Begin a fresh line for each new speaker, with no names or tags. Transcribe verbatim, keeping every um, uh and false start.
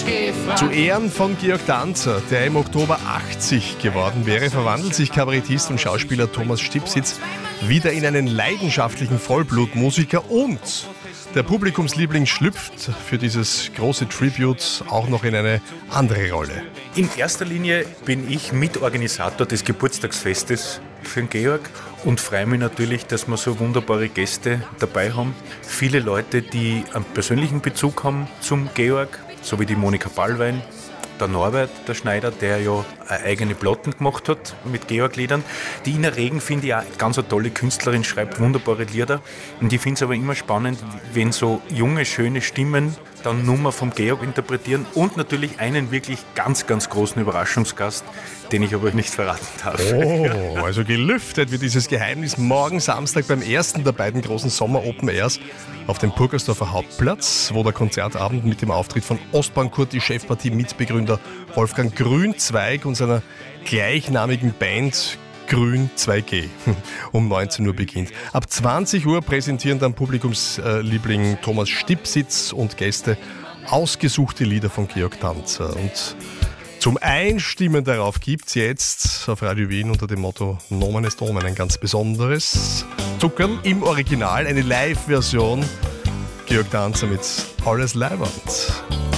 Zu Ehren von Georg Danzer, der im Oktober achtzig geworden wäre, verwandelt sich Kabarettist und Schauspieler Thomas Stipsitz wieder in einen leidenschaftlichen Vollblutmusiker und der Publikumsliebling schlüpft für dieses große Tribute auch noch in eine andere Rolle.
In erster Linie bin ich Mitorganisator des Geburtstagsfestes für den Georg und freue mich natürlich, dass wir so wunderbare Gäste dabei haben. Viele Leute, die einen persönlichen Bezug haben zum Georg, so wie die Monika Ballwein, der Norbert, der Schneider, der ja eine eigene Platten gemacht hat mit Georg-Liedern. Die Ina Regen finde ich auch ganz eine tolle Künstlerin, schreibt wunderbare Lieder. Und ich finde es aber immer spannend, wenn so junge, schöne Stimmen dann Nummer vom Georg interpretieren und natürlich einen wirklich ganz, ganz großen Überraschungsgast, den ich aber nicht verraten darf.
Oh, also gelüftet wird dieses Geheimnis morgen Samstag beim ersten der beiden großen Sommer-Open Airs auf dem Purkersdorfer Hauptplatz, wo der Konzertabend mit dem Auftritt von Ostbahn Kurt, die Chefpartie-Mitbegründer Wolfgang Grünzweig und seiner gleichnamigen Band Grün zwei G um neunzehn Uhr beginnt. Ab zwanzig Uhr präsentieren dann Publikumsliebling Thomas Stipsitz und Gäste ausgesuchte Lieder von Georg Danzer. Und zum Einstimmen darauf gibt es jetzt auf Radio Wien unter dem Motto Nomen est Omen ein ganz besonderes Zuckerl im Original, eine Live-Version. Georg Danzer mit Alles Leiwand.